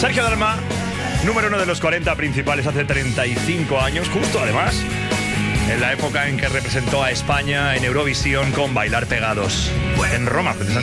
Sergio Dalma, número 1 de los 40 principales hace 35 años, justo además, en la época en que representó a España en Eurovisión con Bailar Pegados. En Roma, precisamente.